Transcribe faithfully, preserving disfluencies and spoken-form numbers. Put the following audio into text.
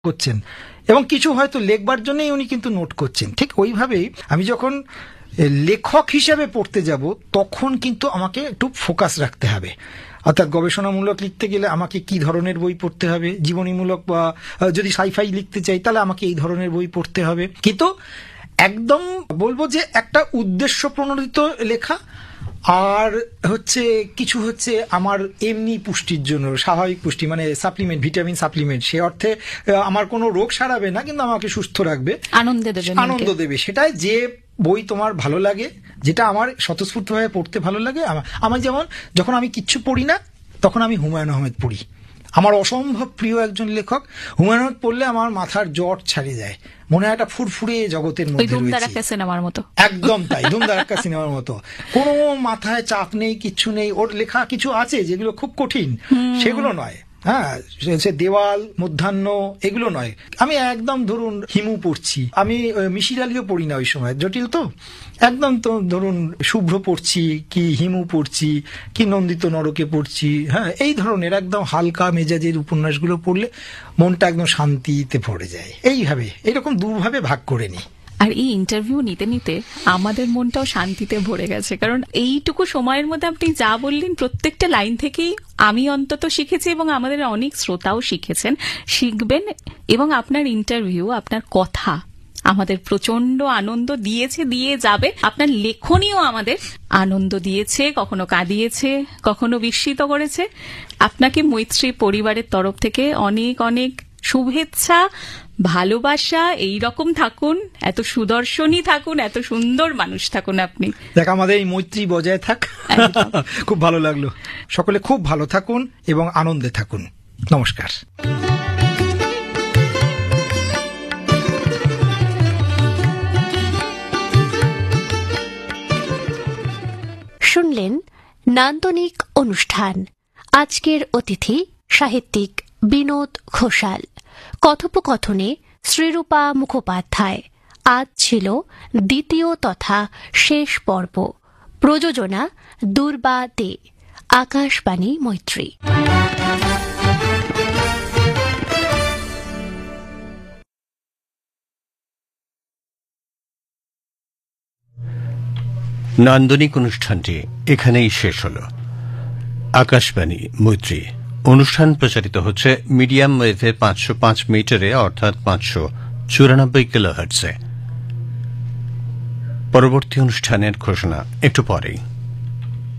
করছেন এবং কিছু হয়তো লেখবার জন্যই উনি কিন্তু নোট করছেন। ঠিক ওইভাবেই আমি যখন লেখক হিসেবে পড়তে যাব তখন কিন্তু আমাকে একটু ফোকাস রাখতে হবে। অর্থাৎ গবেষণামূলক লিখতে গেলে আমাকে কি ধরনের বই পড়তে হবে, জীবনীমূলক বা যদি সাইফাই লিখতে চাই তাহলে আমাকে এই ধরনের বই পড়তে হবে। কিন্তু একদম বলবো যে একটা উদ্দেশ্য প্রণোদিত লেখা, আর হচ্ছে কিছু হচ্ছে আমার এমনি পুষ্টির জন্য, স্বাভাবিক পুষ্টি মানে সাপ্লিমেন্ট, ভিটামিন সাপ্লিমেন্ট, সে অর্থে আমার কোনো রোগ সারাবে না কিন্তু আমাকে সুস্থ রাখবে, আনন্দ দেবে আনন্দ দেবে সেটাই। যে বই তোমার ভালো লাগে, যেটা আমার স্বতঃস্ফূর্তভাবে পড়তে ভালো লাগে। আমার যেমন যখন আমি কিচ্ছু পড়ি না তখন আমি হুমায়ুন আহমেদ পড়ি, আমার অসম্ভব প্রিয় একজন লেখক। হুমায়ুন আহমেদ পড়লে আমার মাথার জট ছাড়িয়ে যায়, মনে হয় একটা ফুরফুরে জগতের মধ্যে রয়েছে, সিনেমার মতো। একদম তাই, ধুম ধাড়াক্কা সিনেমার মতো। কোনো মাথায় চাপ নেই, কিচ্ছু নেই। ওর লেখা কিছু আছে যেগুলো খুব কঠিন, সেগুলো নয়। হ্যাঁ, সে দেওয়াল, মধ্যাহ্ন এগুলো নয়। আমি একদম ধরুন হিমু পড়ছি, আমি মিশির আলীও পড়ি না ওই সময়, জটিল তো। একদম তো ধরুন শুভ্র পড়ছি, কি হিমু পড়ছি, কি নন্দিত নরকে পড়ছি। হ্যাঁ, এই ধরনের একদম হালকা মেজাজের উপন্যাসগুলো পড়লে মনটা একদম শান্তিতে ভরে যায়। এইভাবে এইরকম দুভাবে ভাগ করে নিই। আর এই ইন্টারভিউ নিতে নিতে আমাদের মনটাও শান্তিতে ভরে গেছে, কারণ এইটুকু সময়ের মধ্যে আপনি যা বললেন প্রত্যেকটা লাইন থেকেই আমি অন্তত শিখেছি এবং আমাদের অনেক শ্রোতাও শিখেছেন, শিখবেন। এবং আপনার ইন্টারভিউ, আপনার কথা আমাদের প্রচন্ড আনন্দ দিয়েছে, দিয়ে যাবে। আপনার লেখনীও আমাদের আনন্দ দিয়েছে, কখনো কাঁদিয়েছে, কখনো বিস্মিত করেছে। আপনাকে মৈত্রী পরিবারের তরফ থেকে অনেক অনেক শুভেচ্ছা, ভালোবাসা। এই রকম থাকুন, এত সুদর্শনী থাকুন, এত সুন্দর মানুষ থাকুন আপনি। দেখ, আমাদের এই মৈত্রী বজায় থাক। খুব ভালো লাগলো। সকলে খুব ভালো থাকুন এবং আনন্দে থাকুন। নমস্কার। শুনলেন নান্দনিক অনুষ্ঠান। আজকের অতিথি সাহিত্যিক বিনোদ ঘোষাল, কথোপকথনে শ্রীরূপা মুখোপাধ্যায়। আজ ছিল দ্বিতীয় তথা শেষ পর্ব। প্রযোজনা দুর্বা দে, আকাশবাণী মৈত্রী। নান্দনিক অনুষ্ঠানটি এখানেই শেষ হল। আকাশবাণী মৈত্রী অনুষ্ঠান প্রচারিত হচ্ছে মিডিয়াম ওয়েভে পাঁচশো পাঁচ মিটারে, অর্থাৎ পাঁচশো চুরানব্বই কিলোহার্টজে। পরবর্তী অনুষ্ঠানের ঘোষণা একটু পরেই।